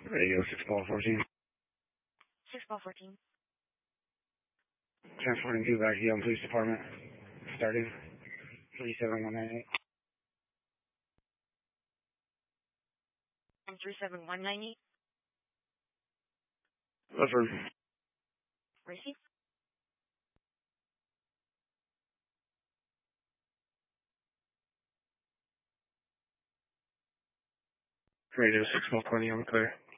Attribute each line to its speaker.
Speaker 1: Radio 6 ball 14.
Speaker 2: 6 ball 14.
Speaker 1: Transporting to back to Young Police Department. Starting 37198.
Speaker 2: And 37198.
Speaker 1: Affirm.
Speaker 2: Receive.
Speaker 1: Radio 6 ball 20 on the clear.